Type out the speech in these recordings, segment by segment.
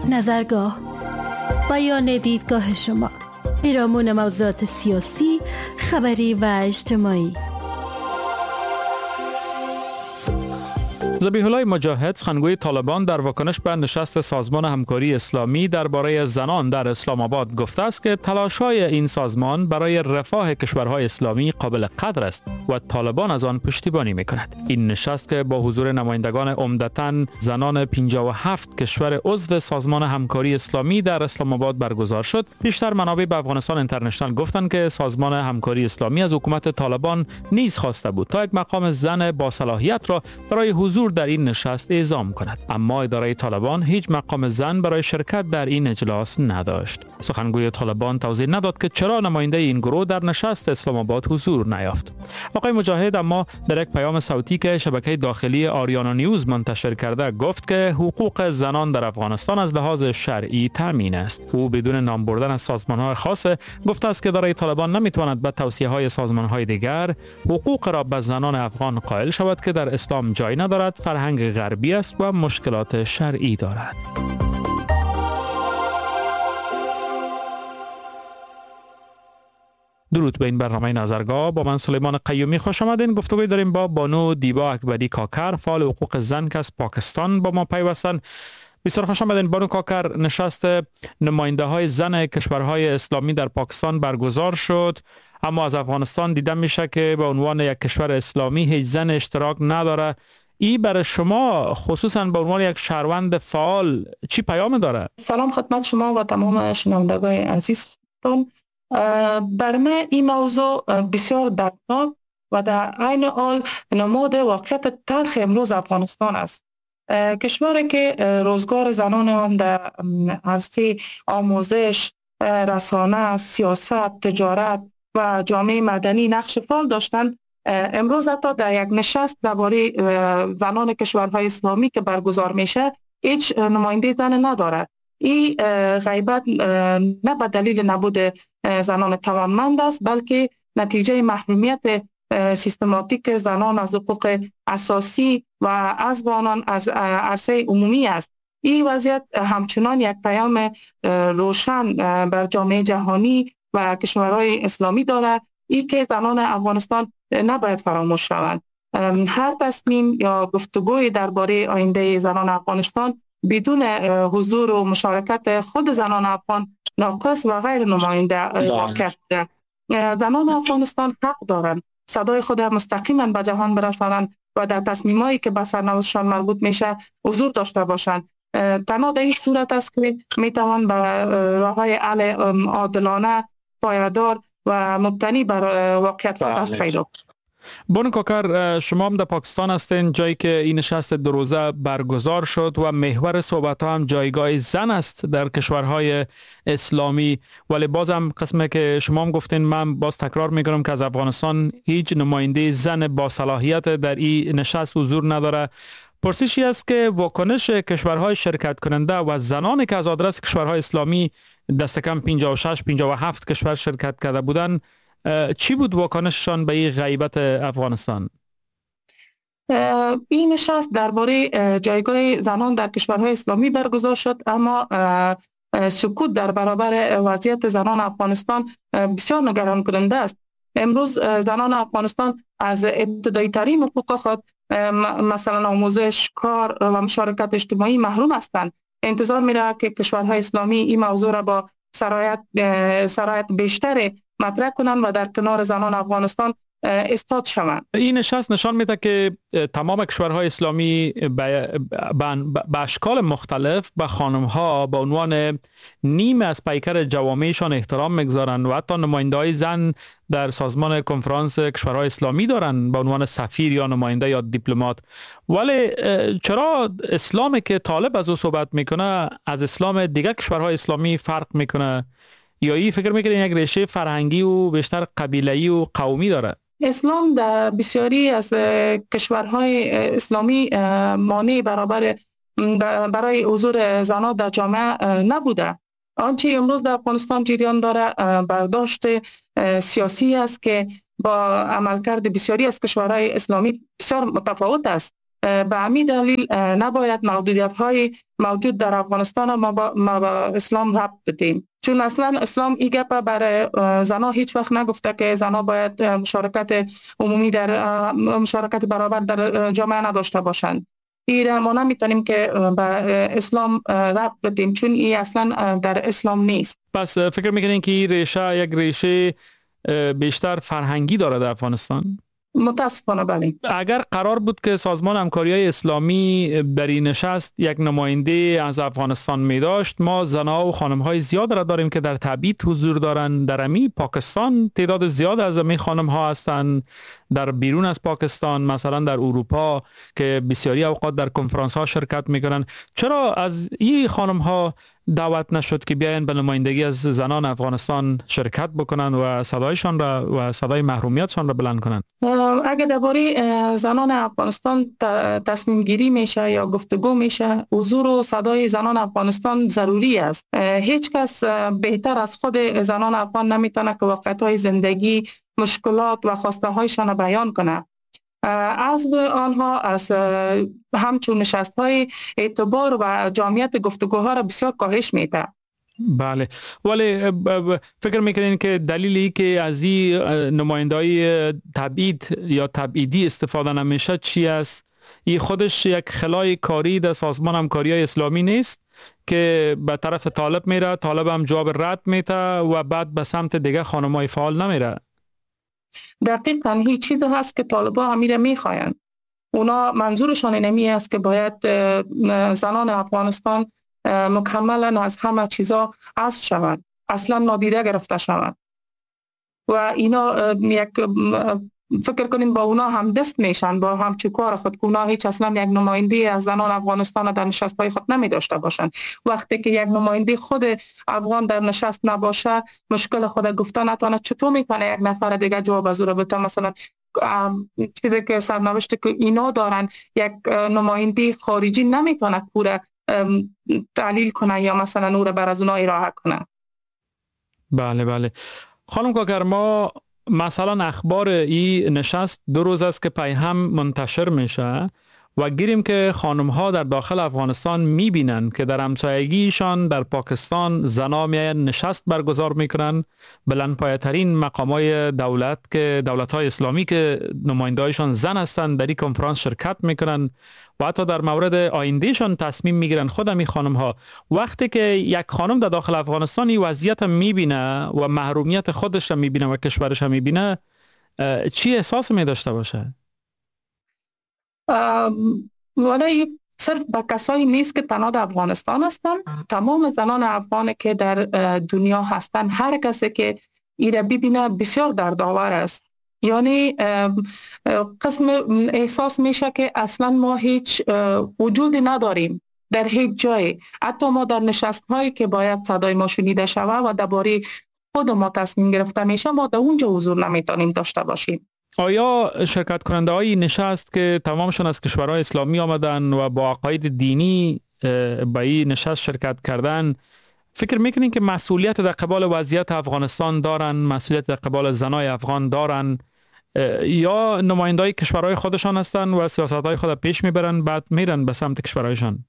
نظرگاه، بیان دیدگاه شما، پیرامون موضوعات سیاسی، خبری و اجتماعی. ذبیح الله مجاهد، سخنگوی طالبان، در واکنش به نشست سازمان همکاری اسلامی درباره زنان در اسلام آباد گفته است که تلاش‌های این سازمان برای رفاه کشورهای اسلامی قابل قدر است و طالبان از آن پشتیبانی می‌کند. این نشست که با حضور نمایندگان عمدتاً زنان 57 کشور عضو سازمان همکاری اسلامی در اسلام آباد برگزار شد، پیشتر منابع به افغانستان اینترنشنال گفتند که سازمان همکاری اسلامی از حکومت طالبان نیز خواسته بود تا یک مقام زن با صلاحیت را برای حضور در این نشست اعزام کند، اما اداره طالبان هیچ مقام زن برای شرکت در این اجلاس نداشت. سخنگوی طالبان توضیح نداد که چرا نماینده این گروه در نشست اسلام آباد حضور نیافت. آقای مجاهد اما در یک پیام صوتی که شبکه داخلی آریانا نیوز منتشر کرده گفت که حقوق زنان در افغانستان از لحاظ شرعی تامین است. او بدون نام بردن از سازمان‌های خاص گفته است که اداره طالبان نمیتواند به توصیه‌های سازمان‌های دیگر حقوق را به زنان افغان قائل شود که در اسلام جای ندارد، فرهنگ غربی است و مشکلات شرعی دارد. درود به این برنامه نظرگاه. با من سلیمان قیومی خوش آمدین. گفتگوی داریم با بانو دیبا اکبری کاکر، فعال حقوق زن که از پاکستان با ما پیوستن. بسیار خوش آمدین بانو کاکر. نشست نماینده های زن کشورهای اسلامی در پاکستان برگزار شد، اما از افغانستان دیده میشه که به عنوان یک کشور اسلامی هیچ زن اشتراک نداره. این برای شما خصوصا به عنوان یک شهروند فعال چی پیام داره؟ سلام خدمت شما و تمام شنوندگان عزیزتون. بر من این موضوع بسیار دردناک و در عین حال نماد واقعیت تلخ امروز افغانستان است. کشوری که روزگار زنان آن در عرصه آموزش، رسانه، سیاست، تجارت و جامعه مدنی نقش فعال داشتند، امروز حتی در یک نشست درباره زنان کشورهای اسلامی که برگزار میشه هیچ نماینده زن ندارد. این غیبت نه به دلیل نبود زنان توانمند است، بلکه نتیجه محرومیت سیستماتیک زنان از حقوق اساسی و حذف آنان از عرصه عمومی است. این وضعیت همچنان یک پیام روشن بر جامعه جهانی و کشورهای اسلامی دارد، این که زنان افغانستان نباید فراموش شوند. هر تصمیم یا گفتگوی درباره آینده زنان افغانستان بدون حضور و مشارکت خود زنان افغان ناقص و غیر نماینده واقع است. زنان افغانستان حق دارند صدای خود مستقیما به جهان برسانند و در تصمیمایی که به سرنوشتشان مربوط میشه حضور داشته باشند. تنها در این صورت است که میتوان به راههای حل عادلانه، پایدار و مبتنی بر واقعیت دست پیدا کنند. بانو کاکر، شما هم در پاکستان هستین، جایی که این نشست دو روزه برگزار شد و محور صحبت ها هم جایگاه زن است در کشورهای اسلامی، ولی بازم قسمه که شما هم گفتین، من باز تکرار میکنم که از افغانستان هیچ نماینده زن با صلاحیت در این نشست حضور نداره. پرسشی است که واکنش کشورهای شرکت کننده و زنانی که از آدرس کشورهای اسلامی دست کم 56-57 کشور شرکت کرده بودند، چی بود واکنششان به این غیبت افغانستان؟ این نشست درباره جایگاه زنان در کشورهای اسلامی برگزار شد، اما سکوت در برابر وضعیت زنان افغانستان بسیار نگران کننده است. امروز زنان افغانستان از ابتدایی ترین حقوق خود، مثلا آموزش، کار و مشارکت اجتماعی محروم هستند. انتظار میره که کشورهای اسلامی این موضوع را با سرایت بیشتر مطرح کنند و در کنار زنان افغانستان استاد شوند. این نشست نشان میده که تمام کشورهای اسلامی به اشکال مختلف به خانم‌ها به عنوان نیم از پیکر جوامعشان احترام میگذارند و حتی نماینده‌های زن در سازمان کنفرانس کشورهای اسلامی دارند به عنوان سفیر یا نماینده یا دیپلمات. ولی چرا اسلامی که طالب از او صحبت میکنه از اسلام دیگر کشورهای اسلامی فرق میکنه؟ یا این فکر میکنه یک ریشه فرهنگی و بیشتر قبیله‌ای و قومی داره؟ اسلام در بسیاری از کشورهای اسلامی مانع برای حضور زنان در جامعه نبوده. آنچه امروز در افغانستان جریان داره برداشت سیاسی است که با عملکرد بسیاری از کشورهای اسلامی بسیار متفاوت است. به همین دلیل نباید محدودیت های موجود در افغانستان ما با اسلام ربط بدیم، چون اصلا اسلام این گپ برای زنها هیچ وقت نگفته که زنها باید مشارکت عمومی در مشارکت برابر در جامعه نداشته باشند. این ما نمیتونیم که به اسلام ربط بدیم، چون این اصلا در اسلام نیست. پس فکر میکنین که این ریشه یک ریشه بیشتر فرهنگی داره در افغانستان؟ متاسفانه بله. اگر قرار بود که سازمان همکاری‌های اسلامی در این نشست یک نماینده از افغانستان می داشت، ما زنها و خانم‌های زیاد را داریم که در تبعید حضور دارند. در امی پاکستان تعداد زیاد از امی خانم‌ها هستند، در بیرون از پاکستان مثلا در اروپا که بسیاری اوقات در کنفرانس ها شرکت میکنن. چرا از این خانم ها دعوت نشد که بیاین به نمایندگی از زنان افغانستان شرکت بکنن و صدایشان را و صدای محرومیتشان را بلند کنن؟ اگر درباره زنان افغانستان تصمیم گیری میشه یا گفتگو میشه، حضور و صدای زنان افغانستان ضروری است. هیچ کس بهتر از خود زنان افغان نمیتونه که واقعیت‌های زندگی، مشکلات و خواسته هایشان بیان کنه. از آنها از همچون نشست های اعتبار و جامعیت گفتگوها را بسیار کاهش میده. بله، ولی فکر میکنین که دلیلی که از این نماینده‌های تبعید یا تبعیدی استفاده نمیشه چی است؟ این خودش یک خلای کاری در سازمان همکاری‌های اسلامی نیست که به طرف طالب میره، طالب هم جواب رد میده و بعد به سمت دیگه خانم‌های فعال نمیره؟ دقیقاً هیچ چیزی هست که طالبا همیره میخواین. اونا منظورشان اینمی است که باید زنان افغانستان مکملا از همه چیزا حذف شوند، اصلا نادیده گرفته شوند و اینا یک فکر کنین با اونا هم دست میشن، با هم چوکار خود. اونا هیچ اصلا یک نماینده از زنان افغانستان در نشست‌های خود نمی داشته باشند. وقتی که یک نماینده خود افغان در نشست نباشه، مشکل خود گفته نتونه، چطور میتونه یک نفر دیگه جواب از او را بده؟ مثلا چیزی که سرنوشت که اینا دارن، یک نماینده خارجی نمیتونه پوره تحلیل کنه یا مثلا او را بر از اونا ارائه کنه. بله بله. خانم کاکر، ما مثلا اخبار این نشست 2 روز است که پیهم منتشر میشه و گیریم که خانم ها در داخل افغانستان میبینن که در همسایگیشان در پاکستان زنا میاین نشست برگزار میکنن. بلندپایه ترین مقامای دولت که دولت های اسلامی که نمایندهایشان زن هستند در این کنفرانس شرکت میکنن و حتی در مورد آیندهشان تصمیم میگیرن. خودم این خانم ها وقتی که یک خانم در داخل افغانستان این وضعیت میبینه و محرومیت خودش را میبینه و کشورش را میبینه، چی احساس میداشته باشه؟ ولی صرف به کسایی نیست که تنها در افغانستان هستن، تمام زنان افغان که در دنیا هستن، هر کسی که ایره ببینه بسیار دردآور است. یعنی قسم احساس میشه که اصلا ما هیچ وجودی نداریم در هیچ جای. حتی ما در نشست هایی که باید صدای ما شنیده شود و درباره خود ما تصمیم گرفته میشه، ما در اونجا حضور نمیتونیم داشته باشیم. آیا شرکت کننده های نشست که تمامشون از کشورهای اسلامی آمدن و با عقاید دینی به این نشست شرکت کردن، فکر میکنین که مسئولیت در قبال وضعیت افغانستان دارن، مسئولیت در قبال زنای افغان دارن، یا نمایندای کشورهای خودشان هستن و سیاستهای خود پیش میبرن بعد میرن به سمت کشورهایشان؟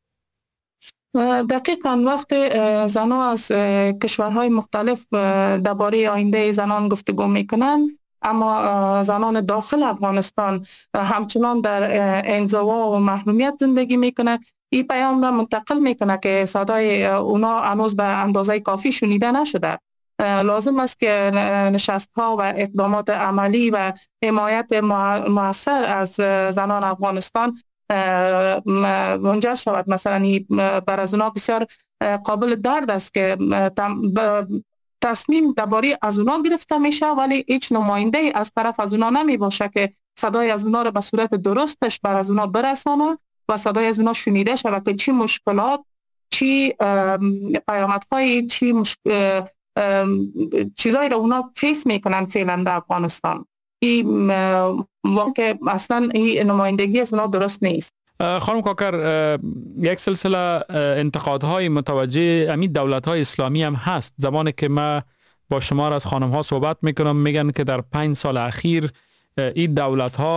دقیقاً وقتی زنان از کشورهای مختلف درباره آینده زنان گفتگو میکنن، اما زنان داخل افغانستان همچنان در انزوا و محرومیت زندگی میکنه، این پیام را منتقل میکنه که صدای اونا هنوز به اندازه کافی شنیده نشده. لازم است که نشست ها و اقدامات عملی و حمایت مؤثر از زنان افغانستان منجر شود. مثلا بر از اونا بسیار قابل درد است که تصمیم درباره از اونا گرفته میشه ولی هیچ نماینده از طرف از اونا نمی باشه که صدای از اونا رو به صورت درستش بر از اونا برسانه و صدای از اونا شنیده شود که چی مشکلات، چی پیامدهای، چی چیزایی رو اونا فیس میکنن فعلا در افغانستان. این واقع اصلا این نمایندگی از اونا درست نیست. خانم کاکر، یک سلسله انتقادهای متوجه همین دولت‌های اسلامی هم هست. زمانی که ما با شما از خانم‌ها صحبت میکنم میگن که در 5 سال اخیر این دولت‌ها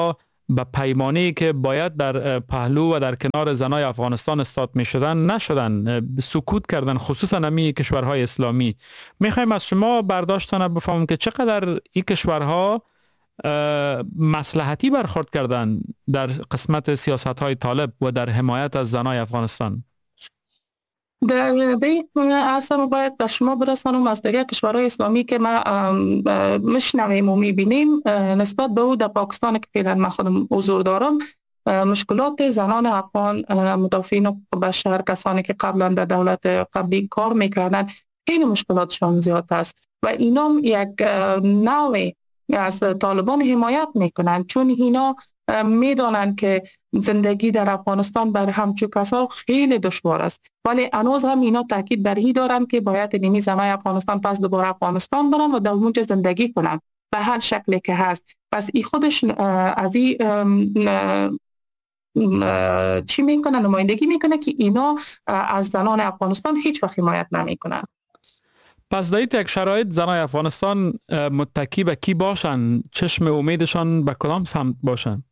به پیمانی که باید در پهلو و در کنار زنای افغانستان استاد می شدن نشدن، سکوت کردن، خصوصا همی کشورهای اسلامی. میخوایم از شما برداشتانه بفهمیم که چقدر این کشورها مصلحتی برخورد کردن در قسمت سیاست های طالب و در حمایت از زنای افغانستان. در عرصه ما باید به شما برسانم از دیگر کشورهای اسلامی که ما مشنویم و میبینیم نسبت به او در پاکستان که فعلا من خودم حضور دارم، مشکلات زنان افغان مدافعین حقوق بشر، کسانی که قبلا در دولت قبلی کار میکردن، خیلی مشکلاتشان زیاد است و اینا یک نوعی از طالبان حمایت میکنن، چون اینا میدانند که زندگی در افغانستان بر همچون کسا خیلی دشوار است، ولی هنوز هم اینا تاکید بر این دارند که باید نیمی زنای افغانستان پس دوباره افغانستان برن و در اونجا زندگی کنن به هر شکلی که هست. پس این خودش از این چی میکنه، نمایندگی میکنه که اینا از زنان افغانستان هیچ وقت حمایت نمیکنن. پس در این یک شرایط زنای افغانستان متکی به کی باشن؟ چشم امیدشان به کدام سمت باشن؟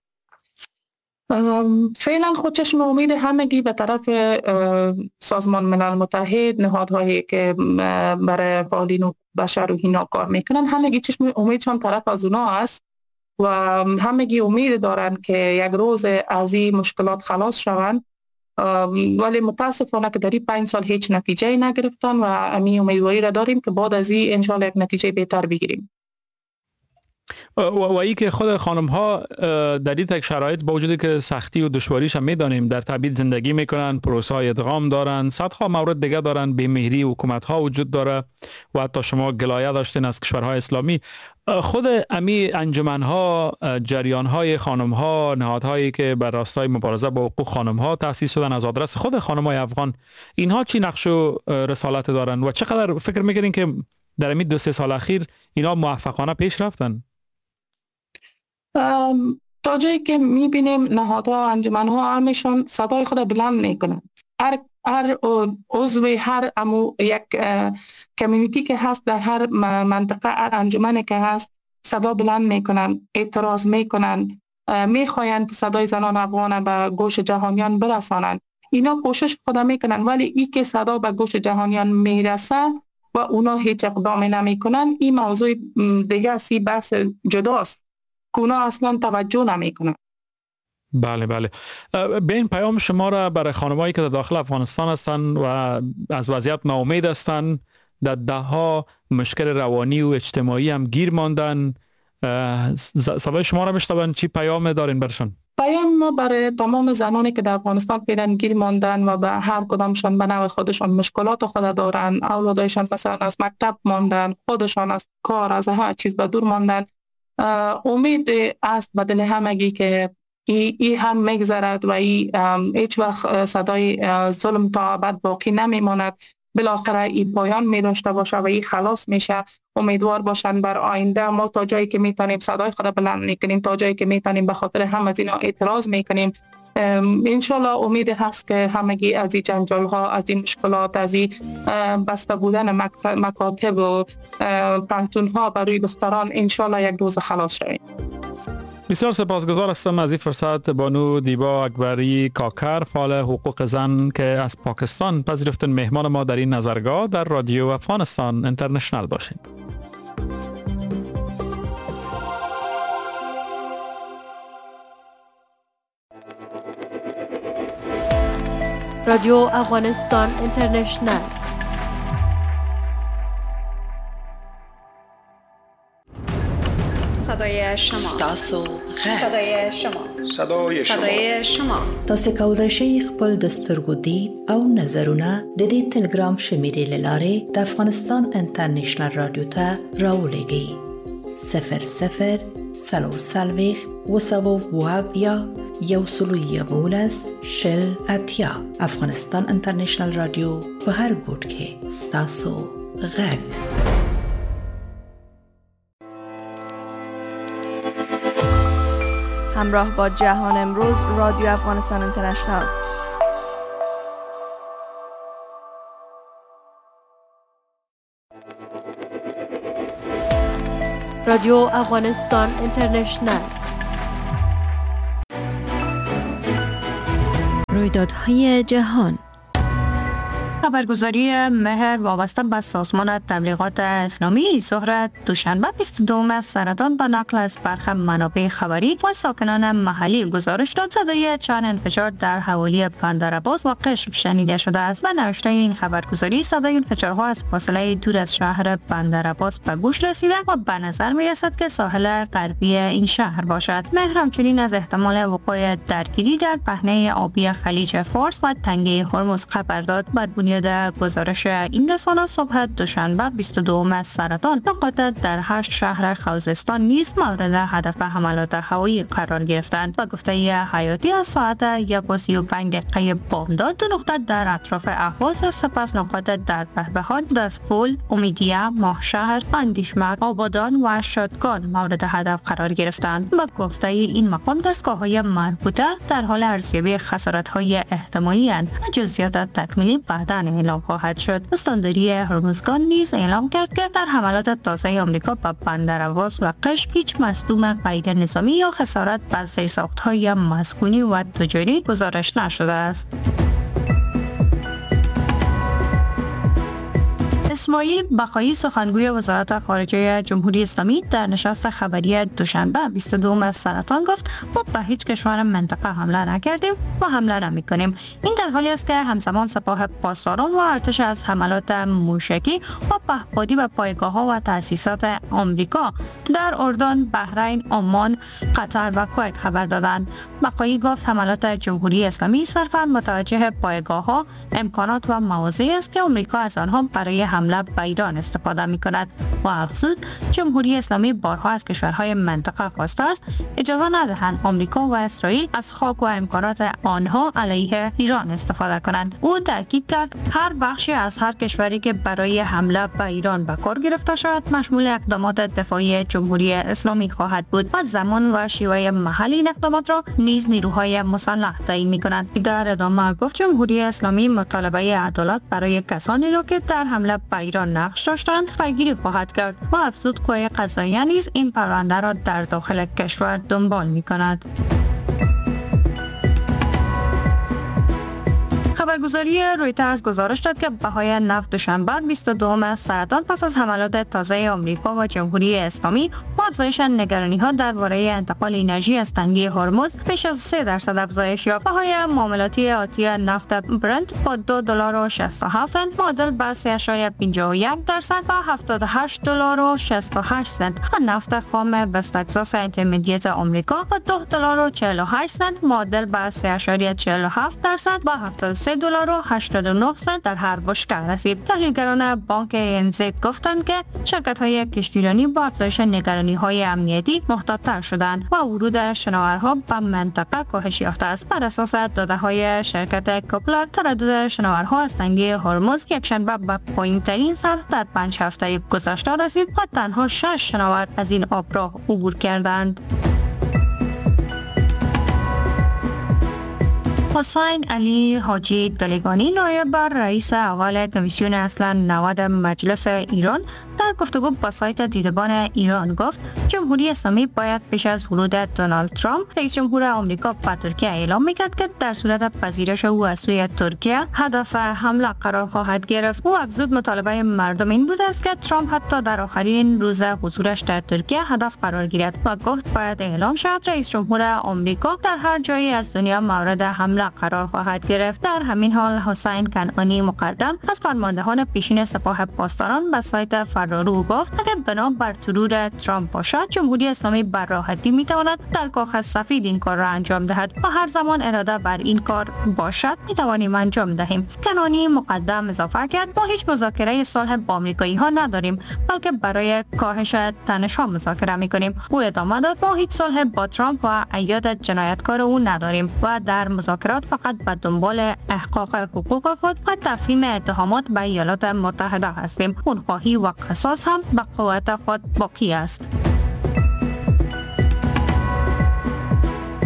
فعلا خود چشم امید همگی به طرف سازمان ملل متحد، نهادهایی که برای فعالین حقوق بشر و اینا کار میکنن، همگی چشم امیدشان طرف از اونا است و همگی امید دارن که یک روز از این مشکلات خلاص شوند، ولی متاسفانه که در این 5 سال هیچ نتیجه نگرفتن و امی امیدواری را داریم که بعد از این انشالله یک نتیجه بهتر بگیریم. و ای که خود خانم ها در این تک شرایط با وجودی که سختی و دشواریش هم میدانیم، در تبعید زندگی میکنن، پروسه های ادغام دارن، صدها مورد دیگه دارن، بی‌مهری حکومت ها وجود داره و حتی شما گلایه داشتین از کشورهای اسلامی. خود امی انجمن ها، جریان های خانم ها، نهادهایی که بر راستای مبارزه با حقوق خانم ها تأسیس شدن از آدرس خود خانم های افغان، اینها چی نقش و رسالت دارن و چقدر فکر میکنین که در این 2-3 سال اخیر اینا موفقانه پیش رفتن؟ تا جایی که میبینیم نهادها، انجمنها همشون صدای خود بلند میکنن. هر عضو هر یک کمیونیتی که هست در هر منطقه، هر انجمنی که هست صدا بلند میکنن، اعتراض میکنن، میخواین که صدای زنان افغان به گوش جهانیان برسانن. اینا کوشش خود میکنن، ولی ای که صدا به گوش جهانیان میرسه و اونا هیچ اقدامی نمیکنن، این موضوع دیگه سی بحث جداست که اونا اصلا توجه نمیکنن. بله بله. به این پیام شما را برای خانمایی که در داخل افغانستان هستند و از وضعیت ناامید هستند، در دهها مشکل روانی و اجتماعی هم گیر ماندن، صدای شما را میشنون، چی پیام دارین برشون؟ پیام ما برای تمام زنانی که در افغانستان فعلا گیر ماندن و به هر کدامشان به نوع خودشان مشکلات خود دارن، اولادشان مثلا از مکتب ماندن، خودشان از کار، از هر چیز به دور ماندن، امید است به دل همگی که ای هم میگذرد و هیچ وقت صدای ظلم تا ابد باقی نمیماند. بالاخره این پایان می داشته باشه و این خلاص میشه. امیدوار باشن بر آینده. ما تا جایی که میتونیم صدای خود بلند میکنیم، تا جایی که میتونیم به خاطر هم از اینا اعتراض میکنیم. انشالله امید هست که همگی از این جنجال ها، از این مشکلات، از این بسته بودن مکاتب و پانتون ها برای دختران انشالله یک روز خلاص شویم. بسیار سپاسگزار هستم از این فرصت بانو دیبا اکبری کاکر، فعال حقوق زن که از پاکستان پذیرفتن مهمان ما در این نظرگاه در رادیو افغانستان اینترنشنال باشید. رادیو افغانستان اینترنشنال. صدای شما، صدای شما، صدای شما. تاسو کولای شئ خپل د سترګو دید او نظرونه د دې ټلګرام شمیرې لاره د افغانستان انټرنیشنل رادیو ته راولېږئ. 00 وسوابیا یوسلویابولس شل اتیا. افغانستان انټرنیشنل رادیو په هر ګوټ کې ستاسو غږ. همراه با جهان امروز، رادیو افغانستان اینترنشنال. رادیو افغانستان اینترنشنال. رویدادهای جهان. خبرگزاری مهر وابسته به سازمان تبلیغات اسلامی ظهر دوشنبه 22 سرطان به نقل از برخی منابع خبری و ساکنان محلی گزارش داد صدای چند انفجار در حوالی بندرعباس و قشم شنیده شده است. به نوشته این خبرگزاری صدای انفجارها از فاصله دور از شهر بندرعباس به گوش رسیده و به نظر می رسد که ساحل غربی این شهر باشد. مهر همچنین از احتمال وقوع درگیری در پهنه آبی خلیج فارس و تنگه هرمز خبر داد. بر بنیاد گزارش این رسانه صبح دوشنبه 22 سرطان نقاط در 8 شهر خوزستان نیز مورد هدف حملات هوایی قرار گرفتند. و گفته حیاتی از ساعت 1:35 بامداد 2 نقطه در اطراف اهواز و سپس نقاط در بهبهان، دستپول، امیدیه، ماهشهر، اندیشمر، آبادان و شادگان مورد هدف قرار گرفتند. و گفته این مقام دستگاه‌های مربوطه در حال ارزیابی خسارت‌های احتمالی اند و جزئیات تکمیلی بعداً اعلام خواهد شد. استانداری هرمزگان نیز اعلام کرد که در حملات تازه آمریکا به بندرعباس و قشم هیچ مصدوم غیر نظامی یا خسارت به زیرساخت‌های مسکونی و تجاری گزارش نشده است. اسماعیل بقایی سخنگوی وزارت خارجه جمهوری اسلامی در نشست خبری دوشنبه 22 سرطان گفت ما به هیچ کشور منطقه حمله نکردیم و حمله نمی‌کنیم. این در حالی است که همزمان سپاه پاسداران و ارتش از حملات موشکی و پهپادی به پایگاه‌ها و تأسیسات آمریکا در اردن، بحرین، عمان، قطر و کویت خبر دادند. بقایی گفت حملات جمهوری اسلامی صرفاً متوجه پایگاه‌ها، امکانات و مواضعی است که آمریکا از آنها برای حمله به ایران استفاده می کند و افزود جمهوری اسلامی بارها از کشورهای منطقه خواسته است اجازه ندهند آمریکا و اسرائیل از خاک و امکانات آنها علیه ایران استفاده کنند. او تاکید کرد هر بخشی از هر کشوری که برای حمله به ایران به کار گرفته شود مشمول اقدامات دفاعی جمهوری اسلامی خواهد بود و زمان و شیوه محلی این اقدامات را نیز نیروهای مسلح تعیین می کنند. در ادامه گفت جمهوری اسلامی مطالبه عدالت برای کسانی را که در حمله به ایران نقش داشتند پیگیری خواهد کرد و افزود قوه قضاییه نیز این پرونده را در داخل کشور دنبال می کند. خبرگزاری رویترز گزارش داد که بهای نفت دوشنبه 22 سرطان پس از حملات تازه آمریکا و جمهوری اسلامی و افزایش نگرانی‌ها درباره انتقال انرژی از تنگه هرمز بیش از 3% افزایش یافت. بهای معاملاتی آتی نفت برنت با $2.67 معادل به 3.51% و $78.68 و نفت خام وست تگزاس اینترمدیت آمریکا با $2.48 معادل به 3.47% و $73.89 در هر بشکه رسید. تحلیلگران بانک NZ گفتند که شرکت‌های کشتیرانی با افزایش نگرانی‌های امنیتی محتاط‌تر شدند و ورود شناورها به منطقه کاهش یافته است. بر اساس داده‌های شرکت کوپلر تردد شناورها از تنگه هرمز یکشنبه به پایین‌ترین سطح در 5 هفته گذشته رسید و تنها 6 شناور از این آبراه عبور کردند. حسین علی حاجی دلیگانی نایب رئیس اول کمیسیون اصل 90 مجلس ایران در گفتگو با سایت دیدبان ایران گفت جمهوری اسلامی باید پیش از ورود دونالد ترامپ رئیس جمهور آمریکا به ترکیه اعلام میکرد که در صورت پذیرش او از سوی ترکیه هدف حمله قرار خواهد گرفت. او افزود مطالبه مردم این بود است که ترامپ حتی در آخرین روز حضورش در ترکیه هدف قرار گیرد و گفت باید اعلام شود رئیس جمهور آمریکا در هر جایی از دنیا مورد حمله قرار خواهد گرفت. در همین حال حسین کنعانی مقدم از فرماندهان پیشین سپاه پاسداران به سایت فرارو گفت اگر بنا بر ترور ترامپ باشد جمهوری اسلامی بر راحتی میتواند در کاخ سفید این کار را انجام دهد و هر زمان اراده بر این کار باشد میتوانیم انجام دهیم. کنعانی مقدم اضافه کرد ما هیچ مذاکره صلح با آمریکایی ها نداریم بلکه برای کاهش تنش ها مذاکره میکنیم. او ادامه داد ما هیچ صلح با ترامپ و ایاد جنایتکار او نداریم و در مذاکرات فقط به دنبال احقاق حقوق خود و تفهیم اتهامات به ایالات متحده هستیم. خونخواهی و قصاص هم به قوت خود باقی است.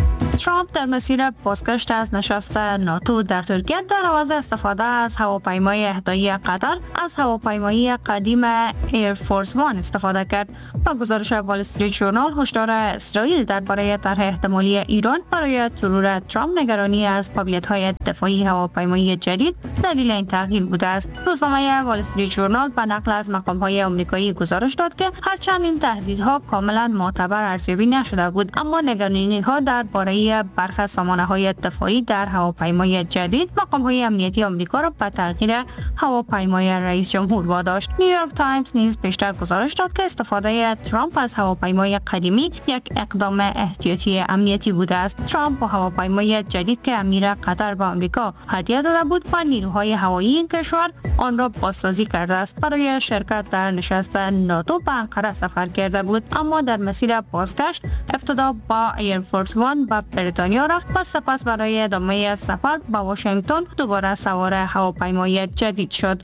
ترامپ در مسیر بازگشت از نشست ناتو در ترکیه در عوض استفاده از هواپیمای اهدایی قطر از هواپیمایی قدیم ایرفورس وان استفاده کرد. با گزارش وال استریت ژورنال، هشدار اسرائیل درباره طرح احتمالی ایران برای ترور ترامپ نگرانی از قابلیت‌های دفاعی هواپیمایی جدید دلیل این تغییر بوده است. روزنامه وال استریت ژورنال به نقل از مقام‌های آمریکایی گزارش داد که هرچند این تهدیدها کاملا معتبر ارزیابی نشده بود، اما نگرانی‌ها درباره برخی سامانه‌های دفاعی در هواپیمای جدید مقام‌های امنیتی آمریکا را به تغییر هواپیمای رئیس جمهور واداشت. نیویورک تایمز نیز پیشتر گزارش داد که استفاده ترامپ از هواپیمای قدیمی یک اقدام احتیاطی امنیتی بوده است. ترامپ با هواپیمای جدید که امیر قطر به آمریکا هدیه داده بود و نیروهای هوایی این کشور آن را بازسازی کرده است. برای شرکت در نشست ناتو به انقره سفر کرده بود، اما در مسیر بازگشت ابتدا با ایرفورس وان به بریتانیا رفت و سپس برای ادامه سفر به واشنگتن دوباره سوار هواپیمای جدید شد.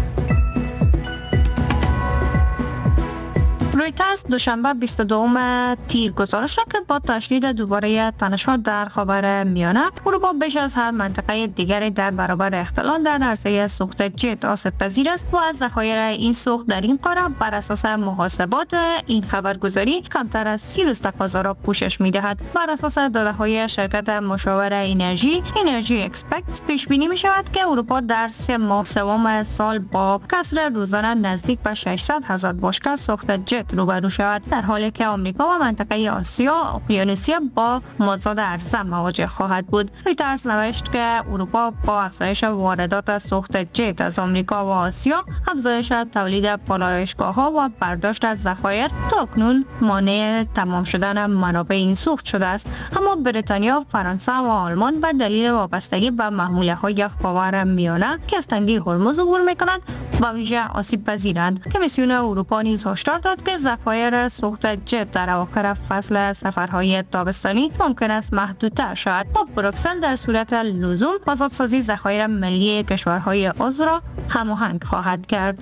رویترز دوشنبه 22 تیر گزارش داد که با تشدید دوباره تنش‌ها در خاورمیانه، اروپا بیش از هر منطقه دیگری در برابر اختلال در عرصه سوخت جت آسیب پذیر است و از ذخایر این سوخت در این قاره بر اساس محاسبات این خبرگزاری کمتر از 30 روز تقاضا را پوشش می‌دهد. بر اساس داده‌های شرکت مشاور انرژی اکسپکت پیش بینی می‌شود که اروپا در 3 ماه سوم سال با کسر روزانه نزدیک به 600,000 بشکه سوخت جت روبرو شود، در حالی که آمریکا و منطقه آسیا اقیانوسیه با مازاد ارزان مواجه خواهد بود. رویترز نوشت که اروپا با افزایش واردات سوخت جت از آمریکا و آسیا، افزایش تولید پالایشگاه‌ها و برداشت از ذخایر تاکنون مانع تمام شدن منابع این سوخت شده است. اما بریتانیا، فرانسه و آلمان به دلیل وابستگی به محموله‌های خاورمیانه که از تنگه هرمز عبور می‌کنند با ویژه آسیب پذیرند. کمیسیون اروپا نیز هشدار داد که ذخایر سوخت جت در اواخر فصل سفرهای تابستانی ممکن است محدودتر شود. با بروکسل در صورت لزوم آزادسازی ذخایر ملی کشورهای عضو را هماهنگ خواهد کرد.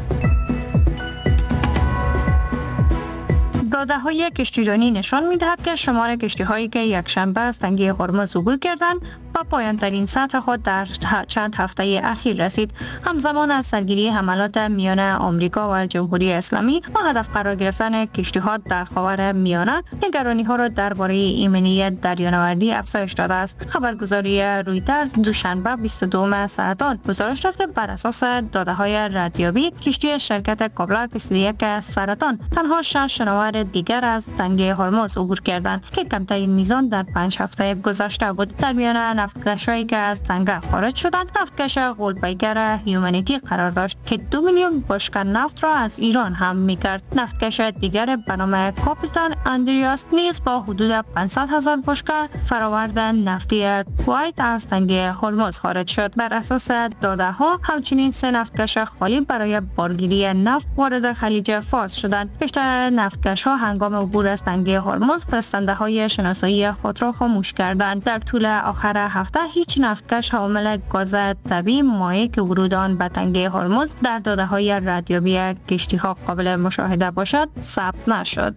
داده‌های کشتیرانی نشان می‌دهد که شمار کشتی‌هایی که یکشنبه از تنگه هرمز عبور کردند به پایان‌ترین سطح خود در چند هفته اخیر رسید. همزمان از سرگیری حملات میان آمریکا و جمهوری اسلامی با هدف قرار گرفتن کشتی‌ها در خاورمیانه، نگرانی‌ها را درباره ایمنیت دریانوردی افزایش داده است. خبرگزاری رویترز دوشنبه 22 سرطان گزارش داد که بر اساس داده‌های ردیابی کشتی شرکت کابلر 21 سرطان تنها 6 شناور دیگر از تنگه هرمز عبور کردند که کمترین میزان در 5 هفته گذشته بود. در میان نفتکش‌هایی که از تنگه خارج شدند، نفتکش غول‌پیکر هیومانیتی قرار داشت که 2 میلیون بشکه نفت را از ایران حمل می‌کرد. نفتکش دیگر به نام کاپیتان اندریاس نیز با حدود 500,000 بشکه فراورد نفتی کویت از تنگه هرمز خارج شد. بر اساس داده‌ها همچنین 3 نفتکش خالی برای بارگیری نفت وارد خلیج فارس شدند. بیشتر نفتکش‌ها هنگام عبور از تنگه هرمز فرستنده‌های شناسایی خود را خاموش کردند. در طول آخر هفته هیچ نفتکش حامل گاز طبیعی مایع که ورود آن به تنگه هرمز در داده‌های ردیابی کشتی‌ها قابل مشاهده باشد ثبت نشد.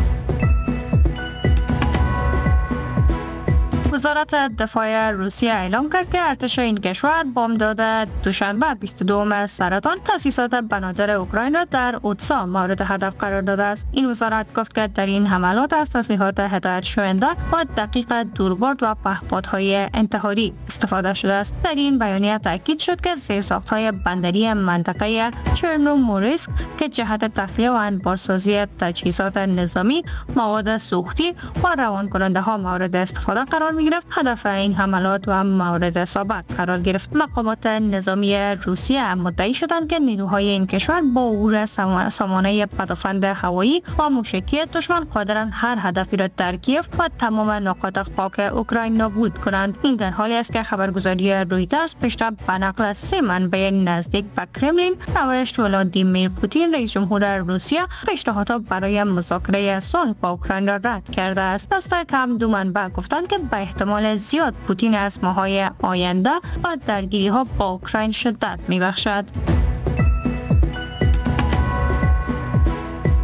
وزارت دفاع روسیه اعلام کرد که ارتش این کشور بامداد دوشنبه 22 سرطان تأسیسات بنادر اوکراین را در اودسا مورد هدف قرار داده است. این وزارت گفت که در این حملات از تسلیحات هدایت شونده با دقیق دوربرد و پهپادهای انتحاری استفاده شده است. در این بیانیه تاکید شد که زیرساخت‌های بندری منطقه چرنومورسک که جهت تخلیه و انبارسازی تجهیزات نظامی، مواد سوختی و روانکننده‌ها مورد استفاده قرار می‌گیرد، هدف این حملات و مورد اصابت قرار گرفت. مقامات نظامی روسیه مدعی شدند که نیروهای این کشور با عبور سامانه پدافند هوایی و موشکی دشمن قادرند هر هدفی را در کیف و تمام نقاط خاک اوکراین نابود کنند. این در حالی است که خبرگزاری رویترز پیشتر به نقل از 3 منبع نزدیک به کرملین نوشت ولادیمیر پوتین رئیس جمهور روسیه پیشنهادات برای مذاکره صلح با اوکراین را رد کرده است. دست کم 2 منبع گفتند که به احتمال زیاد پوتین از ماه‌های آینده با درگیری‌ها با اوکراین شدت می‌بخشد.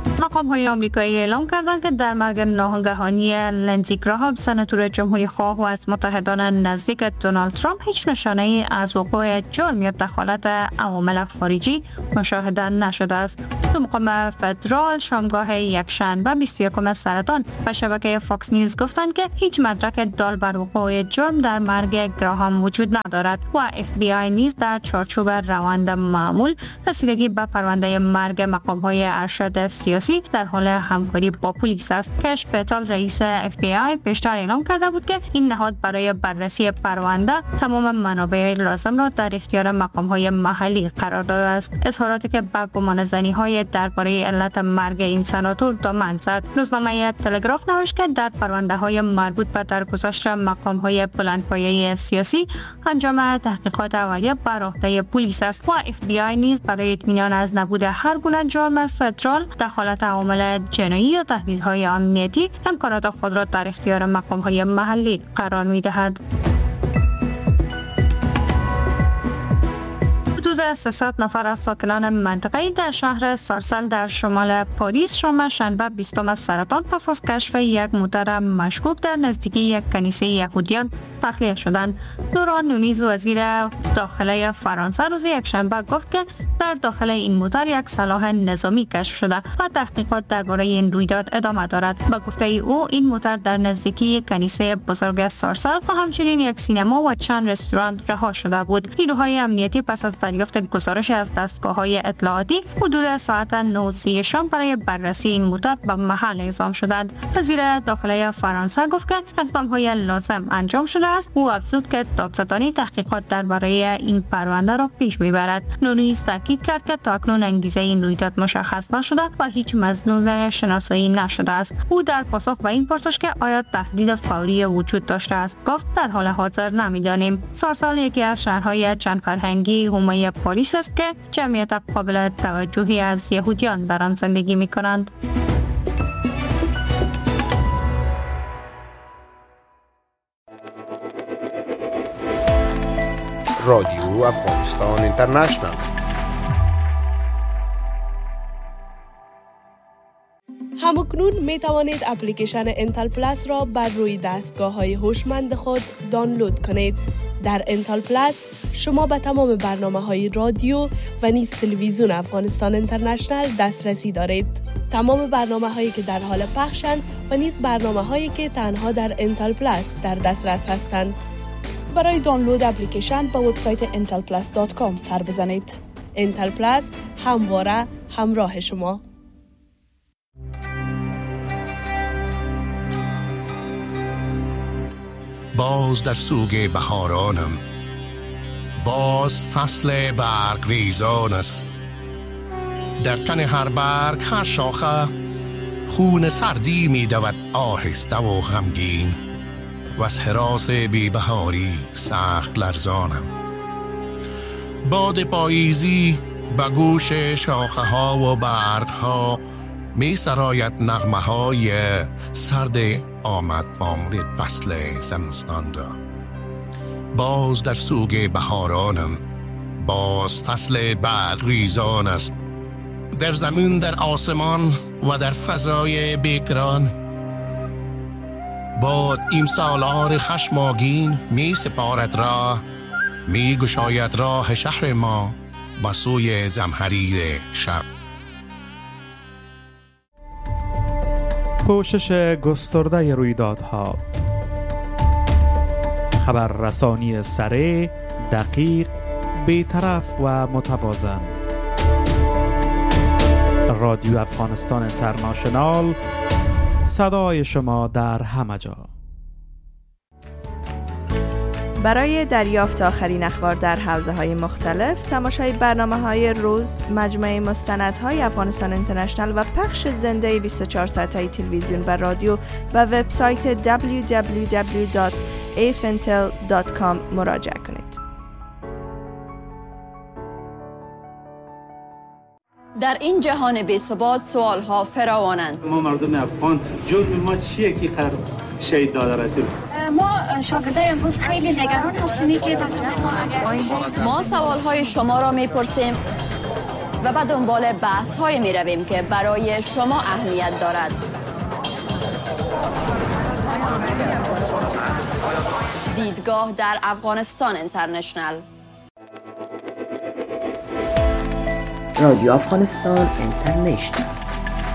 مقام‌های آمریکایی اعلام کردند که در مرگ ناگهانی لندزی گراهام سناتور جمهوری خواه و از متحدان نزدیک دونالد ترامپ هیچ نشانه‌ای از وقوع جرم یا دخالت عوامل خارجی مشاهده نشده است. دو مقام فدرال شامگاه یکشنبه 21 سرطان به شبکه فاکس نیوز گفتند که هیچ مدرک دال بر وقوع جرم در مرگ گراهام وجود ندارد و FBI نیز در چارچوب روند معمول رسیدگی به پرونده مرگ مقام‌های ارشد سیاسی در حال همکاری با پلیس است. کش پتال رئیس FBI پیشتر اعلام کرده بود که این نهاد برای بررسی پرونده تمام منابع لازم را در اختیار مقام‌های محلی قرار داده است. اظهاراتی که به گمانه‌زنی‌های درباره علت مرگ این سناتور دامن زد. روزنامه تلگراف نوشت که در پرونده‌های مربوط به درگذشت مقام‌های بلندپایه سیاسی انجام تحقیقات اولیه بر عهده پلیس است و FBI نیز برای اطمینان از نبود هر گونه جرم فدرال، دخالت عوامل جنایی یا تهدیدهای امنیتی امکانات خود را در اختیار مقام‌های محلی قرار می‌دهد. حدود 300 نفر از ساکنان منطقه‌ای در شهر سارسل در شمال پاریس شنبه 20 سرطان پس از کشف یک موتر مشکوک در نزدیکی یک کنیسه یهودیان تخلیه شدند. دوران نونیز وزیر داخله فرانسه روز یکشنبه گفت که در داخل این موتر یک سلاح نظامی کشف شده و تحقیقات درباره این رویداد ادامه دارد. با گفته او این موتر در نزدیکی کنیسه بزرگ سارسل و همچنین یک سینما و چند رستوران رها شده بود. نیروهای امنیتی پس از دریافت گزارش از دستگاه‌های اطلاعاتی حدود ساعت 9 شام برای بررسی این موتر به محل اعزام شدند. وزیر داخله فرانسه گفت که اقدام‌های لازم انجام شده است. او افزود که دادستانی تحقیقات درباره این پرونده را پیش می‌برد. نونیز تاکید کرد که تاکنون انگیزه این رویداد مشخص نشده و هیچ مظنون شناسایی نشده است. او در پاسخ به این پرسش که آیا تهدید فوری وجود داشته است گفت در حال حاضر نمی‌دانیم. سارسال یکی از شهرهای چند فرهنگی حومه پاریس است که جمعیت قابل توجهی از یهودیان در آن زندگی می‌کنند. رادیو افغانستان اینترنشنال. همکنون می توانید اپلیکیشن انتل پلاس را بر روی دستگاه‌های هوشمند خود دانلود کنید. در انتل پلاس شما به تمام برنامه‌های رادیو و نیز تلویزیون افغانستان اینترنشنال دسترسی دارید. تمام برنامه‌هایی که در حال پخشند و نیز برنامه‌هایی که تنها در انتل پلاس در دسترس هستند. برای دانلود اپلیکیشن به وبسایت intelplus.com سر بزنید. انتل پلاس همواره همراه شما. باز در سوگ بهارانم، باز فصل برگ ریزان است. در تن هر برگ هر شاخه خون سردی می دود آهسته و غمگین و از هراس بی بهاری سخت لرزانم. باد پاییزی به گوش شاخه ها و برگ ها می سراید نغمه های سرد آمد آمرید فصل زمستان را. باز در سوگ بهارانم، باز فصل برگ ریزان است. در زمین، در آسمان و در فضای بیکران باد این سالار خشمگین می سپارد راه، می گشاید راه شهر ما به سوی زمهریر شب. پوشش گسترده رویدادها، خبررسانی سریع، دقیق، بی‌طرف و متوازن. رادیو افغانستان اینترنشنال، صدای شما در همه جا. برای دریافت آخرین اخبار در حوزه‌های مختلف، تماشای برنامه‌های روز، مجموعه مستندهای افغانستان اینترنشنال و پخش زنده 24 ساعته تلویزیون و رادیو و وبسایت www.afintel.com مراجعه کنید. در این جهان بی‌ثبات سوال‌ها فراوانند. ما مردم افغان جرم ما چیه که قرار شهید داده رسول؟ ما شاگردای امروز خیلی نگران هستیم که ما سوال‌های شما را می‌پرسیم و به دنبال بحث های می رویم که برای شما اهمیت دارد. دیدگاه در افغانستان اینترنشنل. رادیو افغانستان اینترنشنل.